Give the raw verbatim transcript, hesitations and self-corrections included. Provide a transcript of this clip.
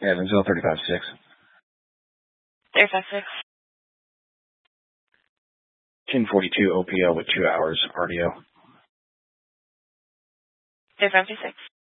Evansville, thirty-five six. thirty-five six. ten forty-two O P O with two hours R D O. thirty-five six.